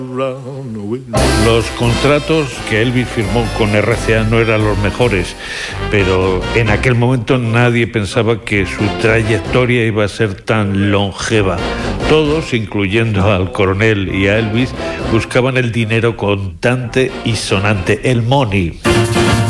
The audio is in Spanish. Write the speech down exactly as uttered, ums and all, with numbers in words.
Los contratos que Elvis firmó con R C A no eran los mejores, pero en aquel momento nadie pensaba que su trayectoria iba a ser tan longeva. Todos, incluyendo al coronel y a Elvis, buscaban el dinero contante y sonante, el money.